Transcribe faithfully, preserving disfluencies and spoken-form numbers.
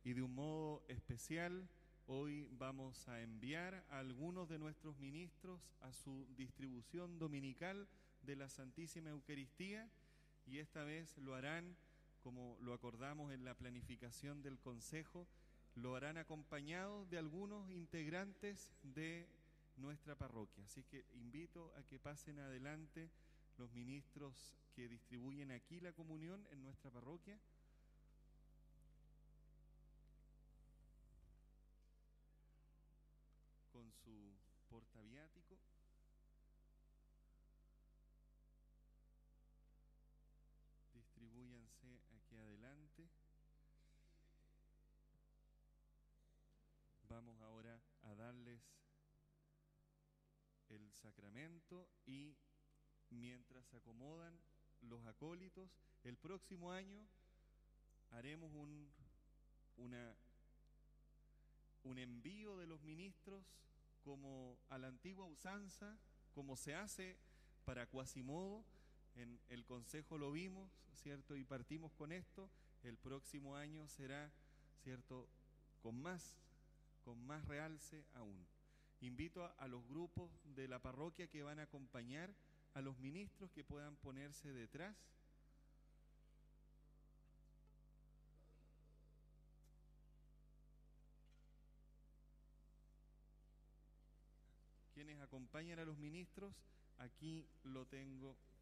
Y de un modo especial, hoy vamos a enviar a algunos de nuestros ministros a su distribución dominical de la Santísima Eucaristía, y esta vez lo harán, como lo acordamos en la planificación del Consejo, lo harán acompañados de algunos integrantes de nuestra parroquia. Así que invito a que pasen adelante los ministros que distribuyen aquí la comunión en nuestra parroquia. Con su portaviático. Distribúyanse aquí adelante. Vamos ahora a darles el sacramento, y mientras se acomodan los acólitos, el próximo año haremos un, una, un envío de los ministros como a la antigua usanza, como se hace para Quasimodo. En el Consejo lo vimos, ¿cierto? Y partimos con esto. El próximo año será, ¿cierto?, con más, con más realce aún. Invito a, a los grupos de la parroquia que van a acompañar a los ministros que puedan ponerse detrás. Quienes acompañan a los ministros, aquí lo tengo